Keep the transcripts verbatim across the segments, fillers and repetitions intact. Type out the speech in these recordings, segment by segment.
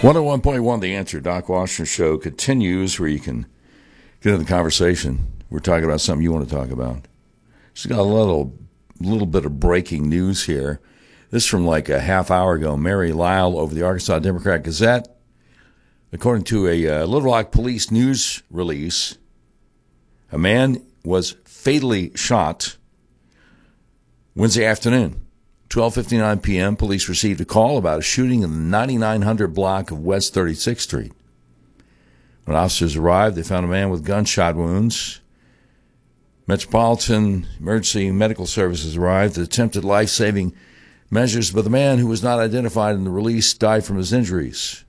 one oh one point one The Answer. Doc Washington Show continues, where you can get into the conversation. We're talking about something you want to talk about. Just got a little, little bit of breaking news here. This is from like a half hour ago. Mary Lyle over the Arkansas Democrat Gazette. According to a uh, Little Rock police news release, a man was fatally shot Wednesday afternoon. twelve fifty-nine p.m., police received a call about a shooting in the ninety-nine hundred block of West thirty-sixth Street. When officers arrived, they found a man with gunshot wounds. Metropolitan Emergency Medical Services arrived and attempted life-saving measures, but the man, who was not identified in the release, died from his injuries.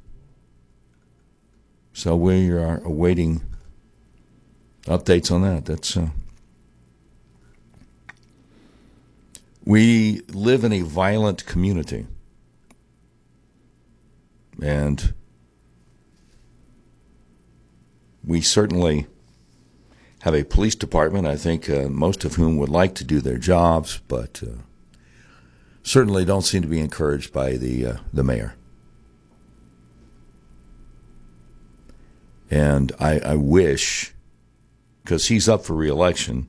So we are awaiting updates on that. That's uh, we live in a violent community, and we certainly have a police department, I think, uh, most of whom would like to do their jobs, but uh, certainly don't seem to be encouraged by the uh, the mayor. And I, I wish, because he's up for re-election,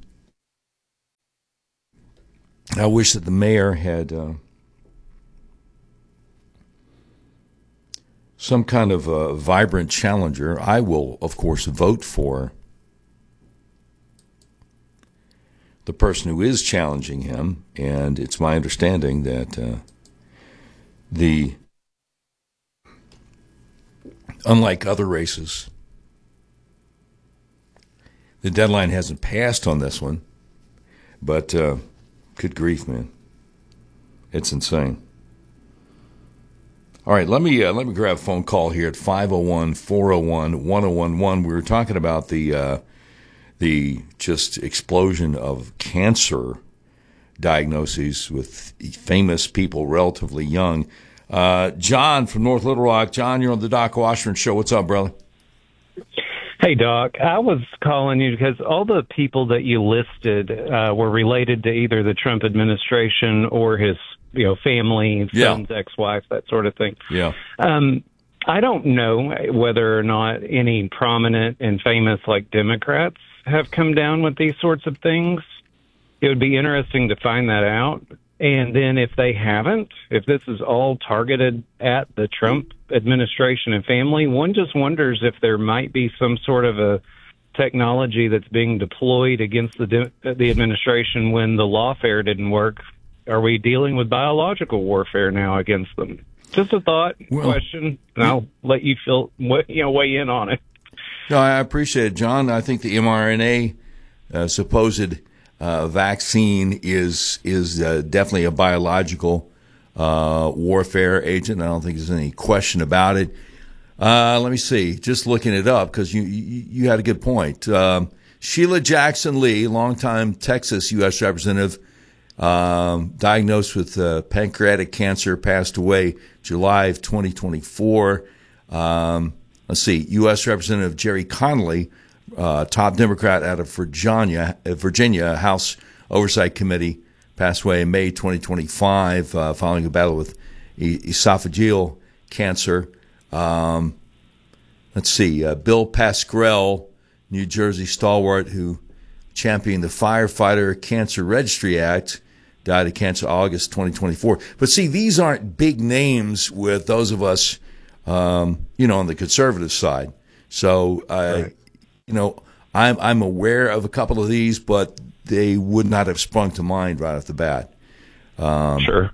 I wish that the mayor had uh, some kind of a vibrant challenger. I will, of course, vote for the person who is challenging him, and it's my understanding that uh, the, unlike other races, the deadline hasn't passed on this one, but uh, good grief, man, it's insane. All right, let me uh, let me grab a phone call here at five oh one, four oh one, one oh one one. We were talking about the uh, the just explosion of cancer diagnoses with famous people relatively young. Uh, John from North Little Rock. John, you're on the Doc Washington Show. What's up, brother? Hey, Doc. I was calling you because all the people that you listed uh, were related to either the Trump administration or his, you know, family, sons, yeah. ex-wife, that sort of thing. Yeah. Um, I don't know whether or not any prominent and famous, like, Democrats have come down with these sorts of things. It would be interesting to find that out. And then if they haven't, if this is all targeted at the Trump administration and family, one just wonders if there might be some sort of a technology that's being deployed against the the administration when the lawfare didn't work. Are we dealing with biological warfare now against them? Just a thought, well, question, and I'll let you feel, you know, weigh in on it. No, I appreciate it, John. I think the mRNA uh, supposed uh, vaccine is is uh, definitely a biological uh, warfare agent. I don't think there's any question about it. Uh, let me see. Just looking it up, because you, you you had a good point. Um, Sheila Jackson Lee, longtime Texas U S representative, um, diagnosed with uh, pancreatic cancer, passed away July of twenty twenty-four. Um, let's see. U S Representative Jerry Connolly, uh, top Democrat out of Virginia, Virginia House Oversight Committee, passed away in May twenty twenty-five uh, following a battle with e- esophageal cancer. Um, let's see. Uh, Bill Pascrell, New Jersey stalwart who championed the Firefighter Cancer Registry Act, died of cancer August twenty twenty-four. But see, these aren't big names with those of us, um, you know, on the conservative side. So, uh, right. you know, I'm I'm aware of a couple of these, but they would not have sprung to mind right off the bat. Um, sure.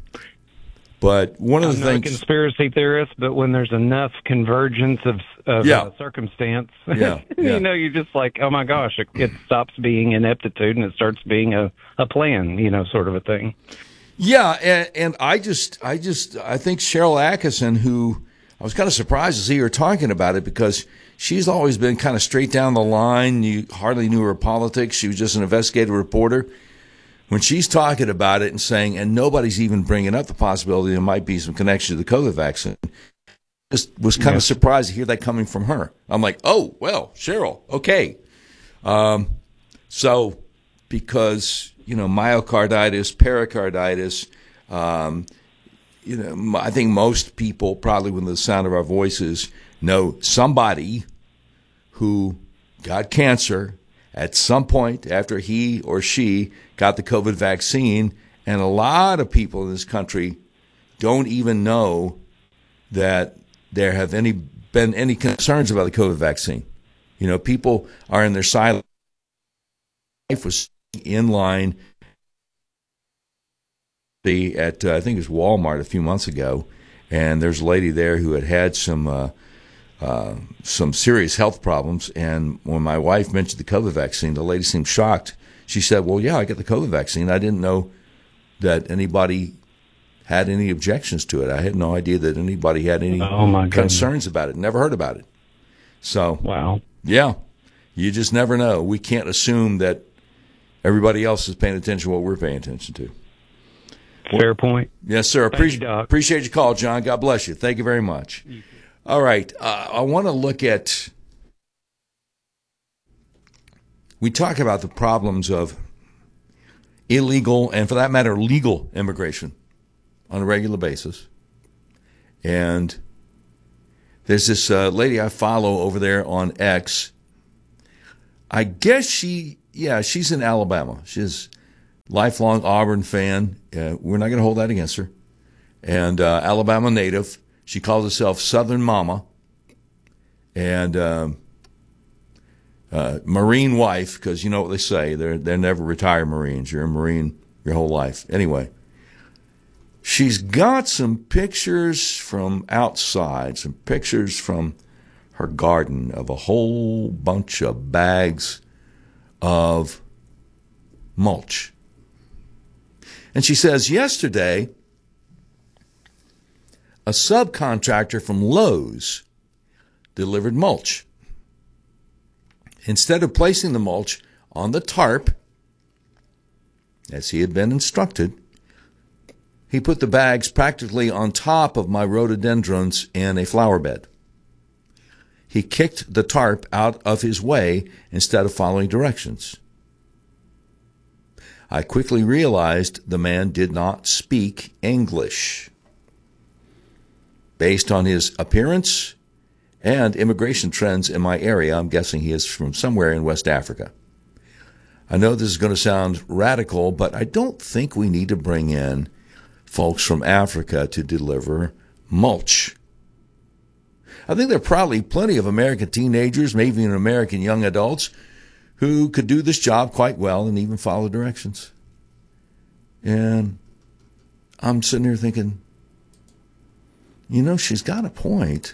But one of I'm the not things, a conspiracy theorist, but when there's enough convergence of, of yeah. uh, circumstance, yeah, yeah. you know, you're just like, oh my gosh, it, it stops being ineptitude and it starts being a, a plan, you know, sort of a thing. Yeah, and, and I just, I just, I think Cheryl Atkinson, who I was kind of surprised to see her talking about it, because she's always been kind of straight down the line. You hardly knew her politics. She was just an investigative reporter. When she's talking about it and saying, and nobody's even bringing up the possibility there might be some connection to the COVID vaccine, just was kind yeah. of surprised to hear that coming from her. I'm like, oh, well, Cheryl, okay. Um, so because, you know, myocarditis, pericarditis, um, you know, I think most people probably with the sound of our voices know somebody who got cancer at some point after he or she got the COVID vaccine. And a lot of people in this country don't even know that there have any been any concerns about the COVID vaccine. You know, people are in their silent life was in line at uh, I think it was Walmart a few months ago, and there's a lady there who had had some uh, uh, some serious health problems. And when my wife mentioned the COVID vaccine, the lady seemed shocked. She said, "Well, yeah, I got the COVID vaccine. I didn't know that anybody had any objections to it. I had no idea that anybody had any oh my concerns about it. Never heard about it." So, wow, yeah, you just never know. We can't assume that everybody else is paying attention to what we're paying attention to. Fair point. Yes, sir. Thank you, Appreci- Doc. Appreciate your call, John. God bless you. Thank you very much. All right. Uh, I want to look at, we talk about the problems of illegal and, for that matter, legal immigration on a regular basis. And there's this uh, lady I follow over there on X. I guess she, yeah, she's in Alabama. She's a lifelong Auburn fan. Uh, we're not going to hold that against her. And uh, Alabama native. She calls herself Southern Mama. And um, uh, Marine wife, because you know what they say. They're, they're never retired Marines. You're a Marine your whole life. Anyway, she's got some pictures from outside, some pictures from her garden of a whole bunch of bags of mulch. And she says, yesterday, a subcontractor from Lowe's delivered mulch. Instead of placing the mulch on the tarp, as he had been instructed, he put the bags practically on top of my rhododendrons in a flower bed. He kicked the tarp out of his way instead of following directions. I quickly realized the man did not speak English. Based on his appearance and immigration trends in my area, I'm guessing he is from somewhere in West Africa. I know this is going to sound radical, but I don't think we need to bring in folks from Africa to deliver mulch. I think there are probably plenty of American teenagers, maybe even American young adults, who could do this job quite well and even follow directions. And I'm sitting here thinking, you know, she's got a point.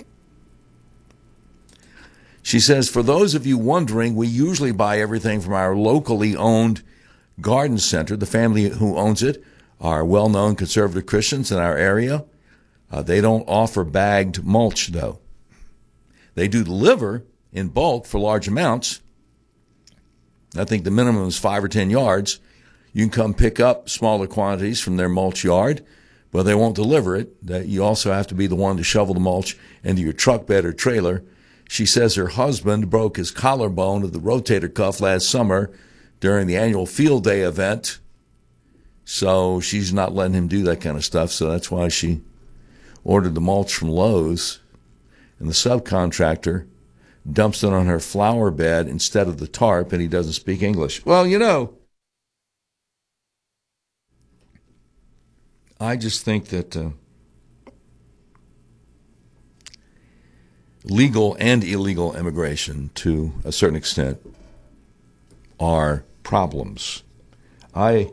She says, for those of you wondering, we usually buy everything from our locally owned garden center. The family who owns it are well-known conservative Christians in our area. Uh, they don't offer bagged mulch, though. They do deliver in bulk for large amounts. I think the minimum is five or ten yards. You can come pick up smaller quantities from their mulch yard, but they won't deliver it. That you also have to be the one to shovel the mulch into your truck bed or trailer. She says her husband broke his collarbone of the rotator cuff last summer during the annual field day event. So she's not letting him do that kind of stuff. So that's why she ordered the mulch from Lowe's. And the subcontractor dumps it on her flower bed instead of the tarp, and he doesn't speak English. Well, you know, I just think that uh, legal and illegal immigration, to a certain extent, are problems. I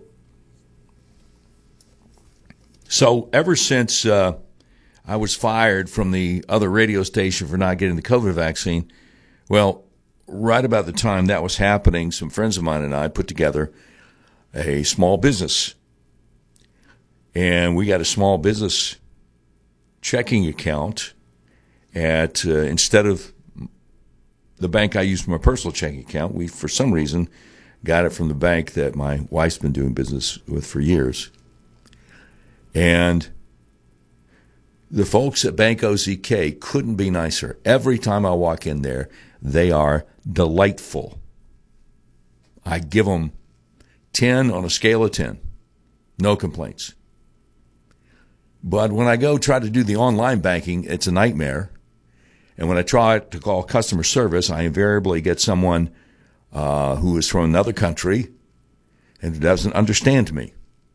so ever since uh, I was fired from the other radio station for not getting the COVID vaccine, well, right about the time that was happening, some friends of mine and I put together a small business. And we got a small business checking account at, uh, instead of the bank I use for my personal checking account, we, for some reason, got it from the bank that my wife's been doing business with for years. And the folks at Bank O Z K couldn't be nicer. Every time I walk in there, they are delightful. I give them ten on a scale of ten. No complaints. But when I go try to do the online banking, it's a nightmare. And when I try to call customer service, I invariably get someone uh, who is from another country and doesn't understand me.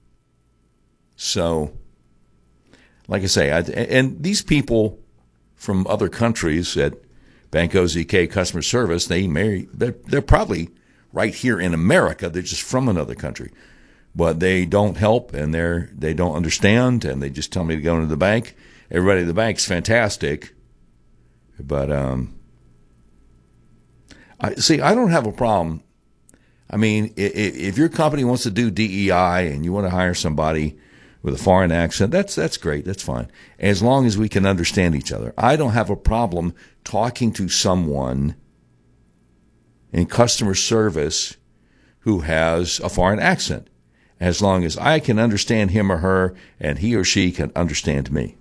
So, like I say, I, and these people from other countries at Bank O Z K customer service, they may, they're, they're probably right here in America. They're just from another country, but they don't help and they're they don't understand, and they just tell me to go into the bank. Everybody at the bank's fantastic, but um, I see. I don't have a problem. I mean, if, if your company wants to do D E I and you want to hire somebody with a foreign accent, that's that's great. That's fine. As long as we can understand each other. I don't have a problem talking to someone in customer service who has a foreign accent, as long as I can understand him or her and he or she can understand me.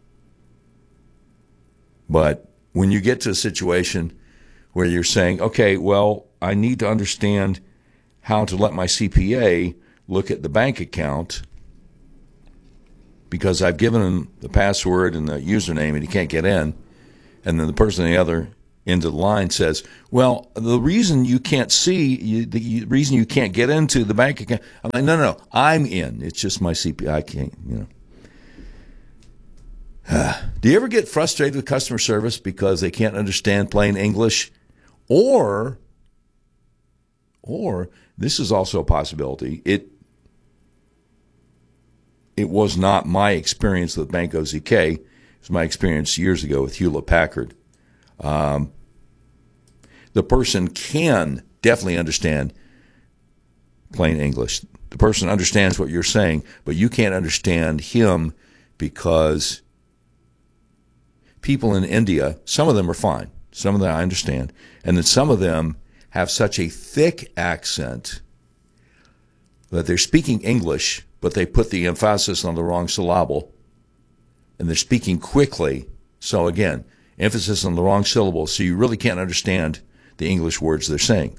But when you get to a situation where you're saying, okay, well, I need to understand how to let my C P A look at the bank account because I've given him the password and the username and he can't get in. And then the person on the other end of the line says, well, the reason you can't see, you, the reason you can't get into the bank account, I'm like, no, no, no, I'm in. It's just my C P A. I can't, you know. Uh, do you ever get frustrated with customer service because they can't understand plain English? Or, or this is also a possibility. It It was not my experience with Bank O Z K. It was my experience years ago with Hewlett Packard. Um, the person can definitely understand plain English. The person understands what you're saying, but you can't understand him because people in India, some of them are fine. Some of them I understand. And then some of them have such a thick accent that they're speaking English, but they put the emphasis on the wrong syllable, and they're speaking quickly. So again, emphasis on the wrong syllable, so you really can't understand the English words they're saying.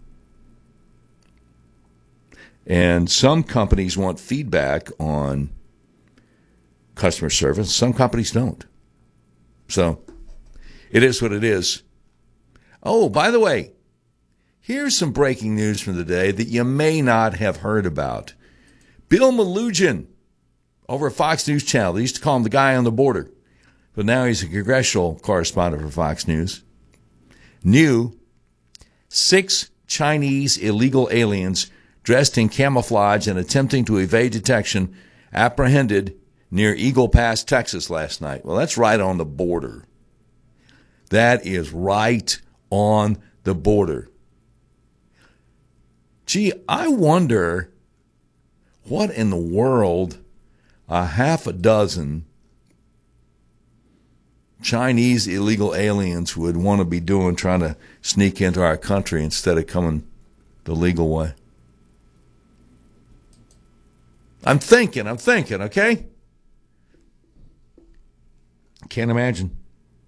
And some companies want feedback on customer service. Some companies don't. So it is what it is. Oh, by the way, here's some breaking news from the day that you may not have heard about. Bill Melugin over at Fox News Channel. They used to call him the guy on the border, but now he's a congressional correspondent for Fox News. New six Chinese illegal aliens dressed in camouflage and attempting to evade detection apprehended near Eagle Pass, Texas last night. Well, that's right on the border. That is right on the border. Gee, I wonder what in the world a half a dozen Chinese illegal aliens would want to be doing, trying to sneak into our country instead of coming the legal way. I'm thinking, I'm thinking, okay? Can't imagine.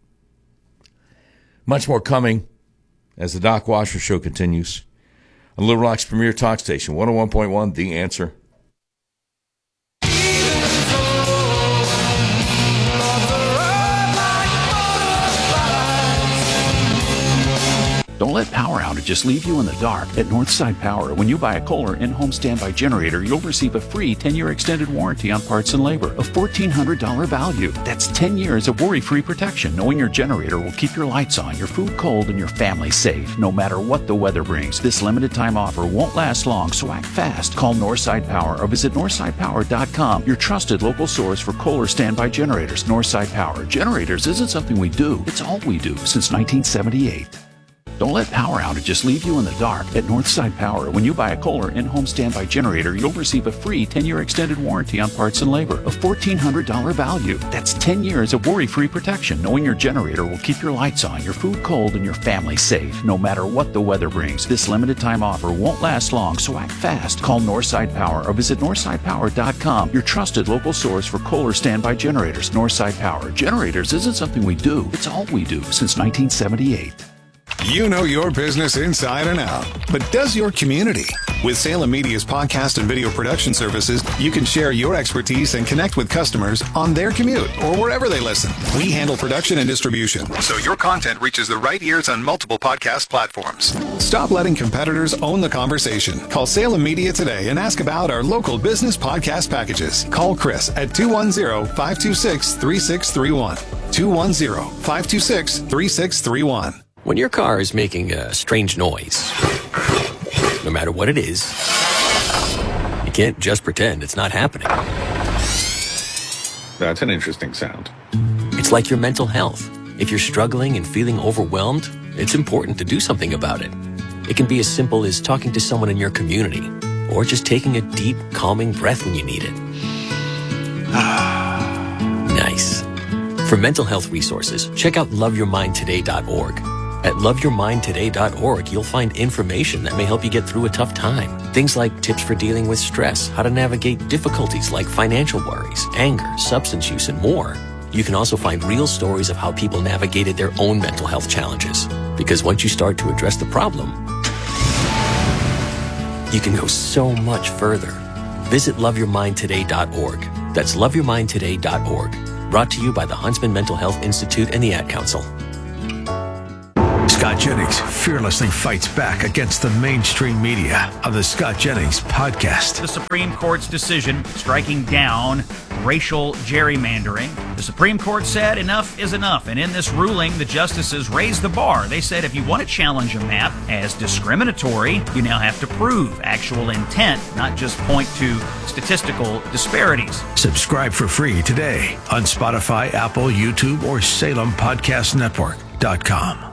Much more coming as the Doc Washer Show continues on Little Rock's premier talk station, one oh one point one, The Answer. Don't let power outages leave you in the dark. At Northside Power, when you buy a Kohler in-home standby generator, you'll receive a free ten-year extended warranty on parts and labor, a fourteen hundred dollars value. That's ten years of worry-free protection, knowing your generator will keep your lights on, your food cold, and your family safe, no matter what the weather brings. This limited-time offer won't last long, so act fast. Call Northside Power or visit northside power dot com, your trusted local source for Kohler standby generators. Northside Power. Generators isn't something we do. It's all we do since nineteen seventy-eight. Don't let power outages leave you in the dark. At Northside Power, when you buy a Kohler in-home standby generator, you'll receive a free ten-year extended warranty on parts and labor, a fourteen hundred dollars value. That's ten years of worry-free protection, knowing your generator will keep your lights on, your food cold, and your family safe, no matter what the weather brings. This limited-time offer won't last long, so act fast. Call Northside Power or visit northside power dot com, your trusted local source for Kohler standby generators. Northside Power. Generators isn't something we do. It's all we do since nineteen seventy-eight. You know your business inside and out, but does your community? With Salem Media's podcast and video production services, you can share your expertise and connect with customers on their commute or wherever they listen. We handle production and distribution, so your content reaches the right ears on multiple podcast platforms. Stop letting competitors own the conversation. Call Salem Media today and ask about our local business podcast packages. Call Chris at two one zero, five two six, three six three one. two one zero, five two six, three six three one. When your car is making a strange noise, no matter what it is, you can't just pretend it's not happening. That's an interesting sound. It's like your mental health. If you're struggling and feeling overwhelmed, it's important to do something about it. It can be as simple as talking to someone in your community, or just taking a deep, calming breath when you need it. Nice. For mental health resources, check out love your mind today dot org. At love your mind today dot org, you'll find information that may help you get through a tough time. Things like tips for dealing with stress, how to navigate difficulties like financial worries, anger, substance use, and more. You can also find real stories of how people navigated their own mental health challenges. Because once you start to address the problem, you can go so much further. Visit love your mind today dot org. That's love your mind today dot org. Brought to you by the Huntsman Mental Health Institute and the Ad Council. Scott Jennings fearlessly fights back against the mainstream media on the Scott Jennings Podcast. The Supreme Court's decision striking down racial gerrymandering. The Supreme Court said enough is enough, and in this ruling, the justices raised the bar. They said if you want to challenge a map as discriminatory, you now have to prove actual intent, not just point to statistical disparities. Subscribe for free today on Spotify, Apple, YouTube, or Salem Podcast Network dot com.